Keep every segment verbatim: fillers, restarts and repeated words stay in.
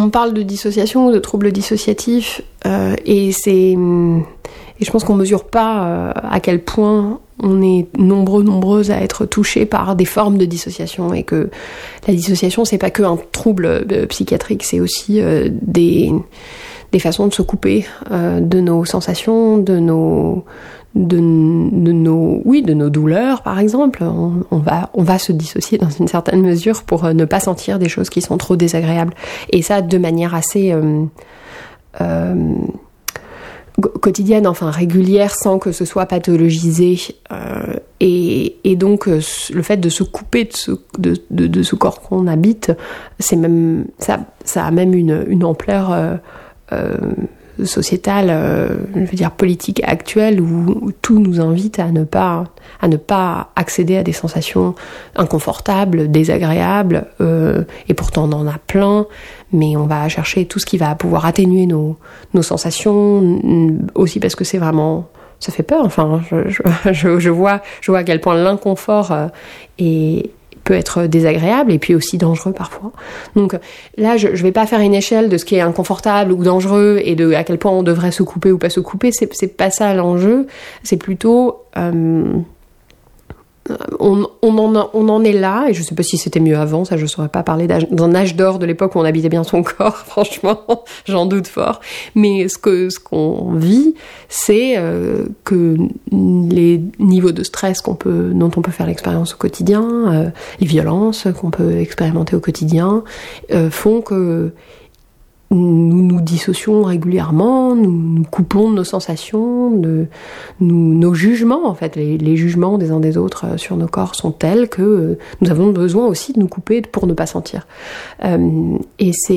on parle de dissociation, de troubles dissociatifs, euh, et c'est, et je pense qu'on mesure pas euh, à quel point on est nombreux, nombreuses à être touchés par des formes de dissociation, et que la dissociation, c'est pas que un trouble euh, psychiatrique, c'est aussi euh, des, des façons de se couper euh, de nos sensations, de nos, de, de nos, oui, de nos douleurs, par exemple. On, on va, on va se dissocier dans une certaine mesure pour euh, ne pas sentir des choses qui sont trop désagréables. Et ça, de manière assez euh, euh, quotidienne, enfin régulière, sans que ce soit pathologisé. Euh, et, et donc, euh, le fait de se couper de ce, de, de, de ce corps qu'on habite, c'est même, ça, ça a même une, une ampleur euh, euh, sociétale, euh, je veux dire politique actuelle, où, où tout nous invite à ne pas, à ne pas accéder à des sensations inconfortables, désagréables, euh, et pourtant on en a plein, mais on va chercher tout ce qui va pouvoir atténuer nos, nos sensations, aussi parce que c'est vraiment, ça fait peur. Enfin, je, je, je vois, je vois à quel point l'inconfort euh, est peut être désagréable et puis aussi dangereux parfois. Donc là, je ne vais pas faire une échelle de ce qui est inconfortable ou dangereux et de à quel point on devrait se couper ou pas se couper. C'est, c'est pas ça l'enjeu. C'est plutôt euh, on, on, en, on en est là, et je sais pas si c'était mieux avant, ça je saurais pas parler d'âge, d'un âge d'or de l'époque où on habitait bien son corps, franchement, j'en doute fort. Mais ce que ce qu'on vit, c'est euh, que les niveaux de stress qu'on peut, dont on peut faire l'expérience au quotidien, euh, les violences qu'on peut expérimenter au quotidien, euh, font que nous nous dissocions régulièrement, nous nous coupons de nos sensations, de nous, nos jugements, en fait. Les, les jugements des uns des autres sur nos corps sont tels que nous avons besoin aussi de nous couper pour ne pas sentir. Euh, et, c'est,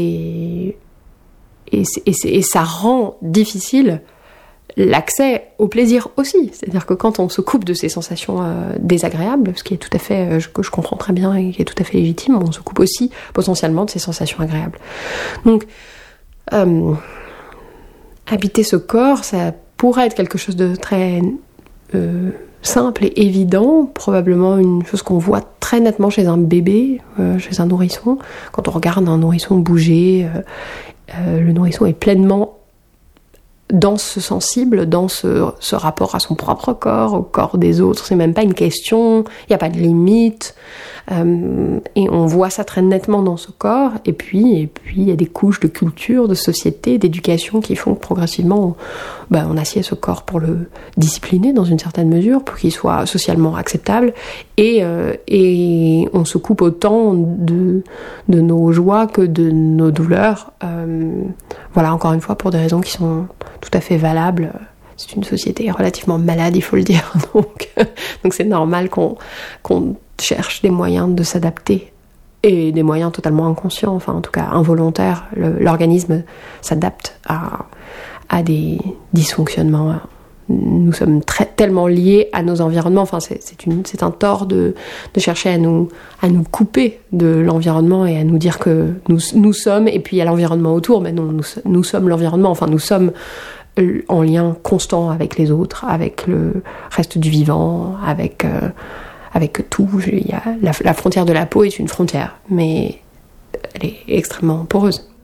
et, c'est, et, c'est, et ça rend difficile l'accès au plaisir aussi. C'est-à-dire que quand on se coupe de ces sensations euh, désagréables, ce qui est tout à fait, euh, que je comprends très bien et qui est tout à fait légitime, on se coupe aussi potentiellement de ces sensations agréables. Donc, Euh, habiter ce corps, ça pourrait être quelque chose de très euh, simple et évident, probablement une chose qu'on voit très nettement chez un bébé, euh, chez un nourrisson. Quand on regarde un nourrisson bouger, euh, euh, le nourrisson est pleinement dans ce sensible, dans ce, ce rapport à son propre corps, au corps des autres. C'est même pas une question, il n'y a pas de limite. Euh, et on voit ça très nettement dans ce corps. Et puis, et puis, il y a des couches de culture, de société, d'éducation qui font que progressivement, on, ben, on assied ce corps pour le discipliner dans une certaine mesure, pour qu'il soit socialement acceptable. Et, euh, et on se coupe autant de, de nos joies que de nos douleurs. Euh, voilà, encore une fois, pour des raisons qui sont tout à fait valables. C'est une société relativement malade, il faut le dire. Donc, donc c'est normal qu'on, qu'on cherche des moyens de s'adapter, et des moyens totalement inconscients, enfin en tout cas involontaires. Le, l'organisme s'adapte à, à des dysfonctionnements. Nous sommes très, tellement liés à nos environnements. Enfin, c'est, c'est, une, c'est un tort de, de chercher à nous, à nous couper de l'environnement et à nous dire que nous, nous sommes, et puis il y a l'environnement autour. Mais non, nous, nous sommes l'environnement. Enfin, nous sommes en lien constant avec les autres, avec le reste du vivant, avec, euh, avec tout. Il y a, la, la frontière de la peau est une frontière, mais elle est extrêmement poreuse.